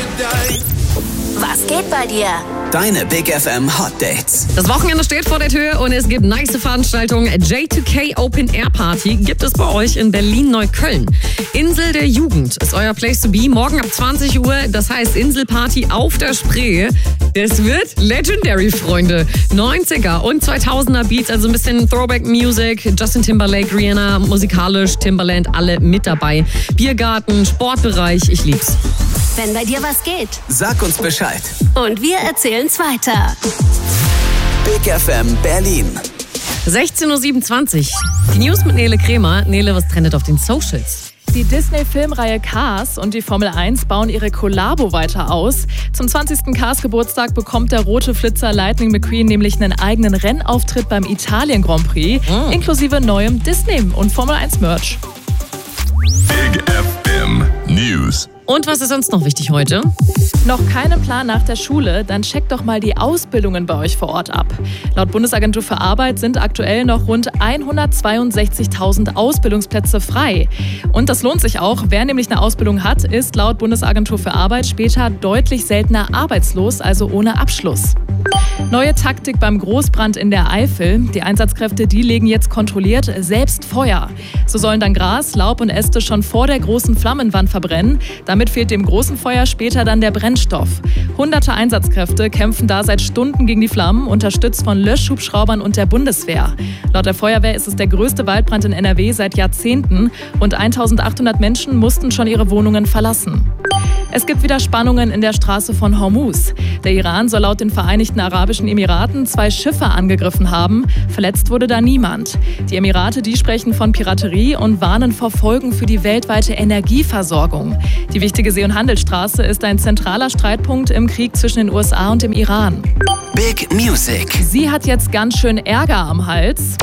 Was geht bei dir? Deine Big FM Hot Dates. Das Wochenende steht vor der Tür und es gibt nice Veranstaltungen. J2K Open Air Party gibt es bei euch in Berlin-Neukölln. Insel der Jugend ist euer Place to be. Morgen ab 20 Uhr, das heißt Inselparty auf der Spree. Das wird legendary, Freunde. 90er und 2000er Beats, also ein bisschen Throwback Music. Justin Timberlake, Rihanna, musikalisch, Timbaland, alle mit dabei. Biergarten, Sportbereich, ich lieb's. Wenn bei dir was geht. Sag uns Bescheid. Und wir erzählen's weiter. Big FM Berlin. 16.27 Uhr. Die News mit Nele Kremer. Nele, was trendet auf den Socials? Die Disney-Filmreihe Cars und die Formel 1 bauen ihre Kollabo weiter aus. Zum 20. Cars-Geburtstag bekommt der rote Flitzer Lightning McQueen nämlich einen eigenen Rennauftritt beim Italien Grand Prix, inklusive neuem Disney- und Formel 1-Merch. Big FM News. Und was ist sonst noch wichtig heute? Noch keinen Plan nach der Schule? Dann checkt doch mal die Ausbildungen bei euch vor Ort ab. Laut Bundesagentur für Arbeit sind aktuell noch rund 162.000 Ausbildungsplätze frei. Und das lohnt sich auch. Wer nämlich eine Ausbildung hat, ist laut Bundesagentur für Arbeit später deutlich seltener arbeitslos, also ohne Abschluss. Neue Taktik beim Großbrand in der Eifel. Die Einsatzkräfte, die legen jetzt kontrolliert selbst Feuer. So sollen dann Gras, Laub und Äste schon vor der großen Flammenwand verbrennen. Damit fehlt dem großen Feuer später dann der Brennstoff. Hunderte Einsatzkräfte kämpfen da seit Stunden gegen die Flammen, unterstützt von Löschhubschraubern und der Bundeswehr. Laut der Feuerwehr ist es der größte Waldbrand in NRW seit Jahrzehnten. Rund 1.800 Menschen mussten schon ihre Wohnungen verlassen. Es gibt wieder Spannungen in der Straße von Hormuz. Der Iran soll laut den Vereinigten Arabischen Emiraten 2 Schiffe angegriffen haben. Verletzt wurde da niemand. Die Emirate, die sprechen von Piraterie und warnen vor Folgen für die weltweite Energieversorgung. Die wichtige See- und Handelsstraße ist ein zentraler Streitpunkt im Krieg zwischen den USA und dem Iran. Big Music. Sie hat jetzt ganz schön Ärger am Hals.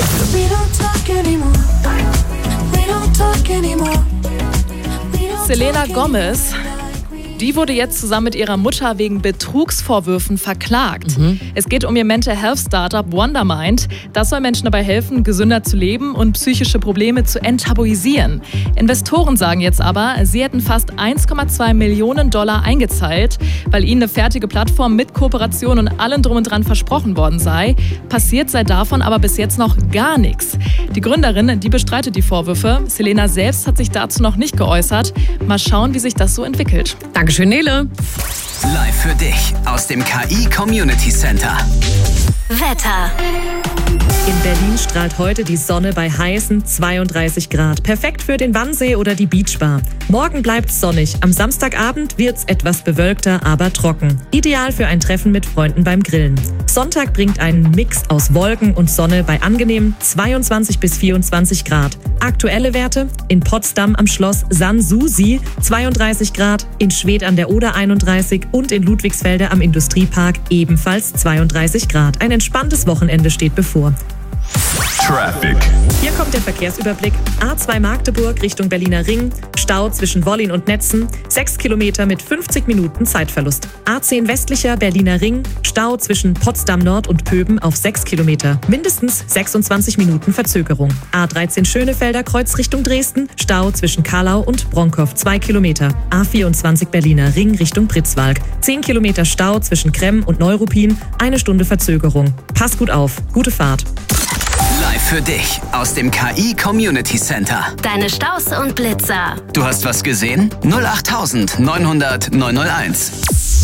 Selena Gomez, die wurde jetzt zusammen mit ihrer Mutter wegen Betrugsvorwürfen verklagt. Es geht um ihr Mental Health Startup Wondermind. Das soll Menschen dabei helfen, gesünder zu leben und psychische Probleme zu enttabuisieren. Investoren sagen jetzt aber, sie hätten fast 1,2 Millionen $ eingezahlt, weil ihnen eine fertige Plattform mit Kooperation und allem drum und dran versprochen worden sei. Passiert sei davon aber bis jetzt noch gar nichts. Die Gründerin, die bestreitet die Vorwürfe. Selena selbst hat sich dazu noch nicht geäußert. Mal schauen, wie sich das so entwickelt. Dankeschön, Nele. Live für dich aus dem KI Community Center. Wetter. In Berlin strahlt heute die Sonne bei heißen 32 Grad. Perfekt für den Wannsee oder die Beachbar. Morgen bleibt's sonnig. Am Samstagabend wird's etwas bewölkter, aber trocken. Ideal für ein Treffen mit Freunden beim Grillen. Sonntag bringt einen Mix aus Wolken und Sonne bei angenehmen 22 bis 24 Grad. Aktuelle Werte: in Potsdam am Schloss Sanssouci 32 Grad, in Schwedt an der Oder 31 und in Ludwigsfelde am Industriepark ebenfalls 32 Grad. Ein entspanntes Wochenende steht bevor. Traffic. Hier kommt der Verkehrsüberblick. A2 Magdeburg Richtung Berliner Ring. Stau zwischen Wollin und Netzen. 6 Kilometer mit 50 Minuten Zeitverlust. A10 westlicher Berliner Ring. Stau zwischen Potsdam Nord und Pöben auf 6 Kilometer. Mindestens 26 Minuten Verzögerung. A13 Schönefelder Kreuz Richtung Dresden. Stau zwischen Karlau und Bronkow 2 Kilometer. A24 Berliner Ring Richtung Pritzwalk. 10 Kilometer Stau zwischen Kremm und Neuruppin. 1 Stunde Verzögerung. Pass gut auf. Gute Fahrt. Live für dich aus dem KI Community Center. Deine Staus und Blitzer. Du hast was gesehen? 08900 901.